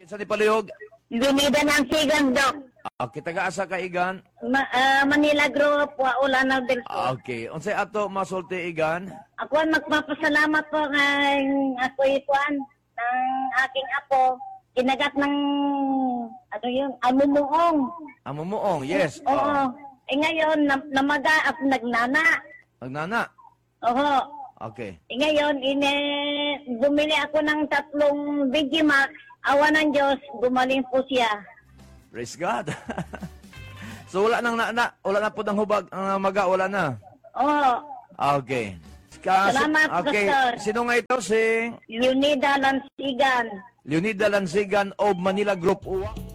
Sa ni Palihog? Lunida ng Sigan, Dok. Okay, taga-asa ka igan? Manila Group, Ulanaw del Sur. Okay, unsay ato masulti igan? Ako ay magpapasalamat po ng ako ikuan ng aking apo. Kinagat ng, ano yun, amumuong. Amumuong, yes. Oo. Ngayon, namaga at nagnana. Magnana? Oo. Okay. Ngayon, bumili ako ng 3 Vigimax. Awa ng Diyos, gumaling po siya. Praise God. So wala nang wala na po ng hubag ang maga, wala na. Oo. Okay. Salamat, okay. Pastor. Sino nga ito? Si Leonida Lansigan. Leonida Lansigan of Manila Group Uwa.